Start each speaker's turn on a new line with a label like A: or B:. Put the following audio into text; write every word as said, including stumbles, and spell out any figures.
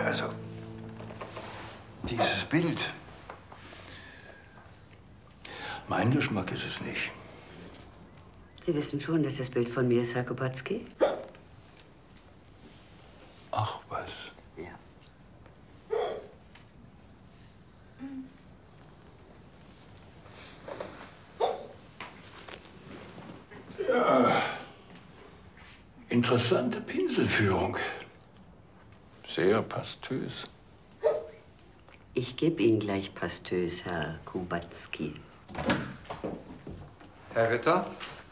A: Also, dieses Bild. Mein Geschmack ist es nicht.
B: Sie wissen schon, dass das Bild von mir ist, Herr Kubacki?
A: Ach, was?
B: Ja.
A: Ja. Interessante Pinselführung. Sehr pastös.
B: Ich gebe Ihnen gleich pastös, Herr Kubacki.
C: Herr Ritter,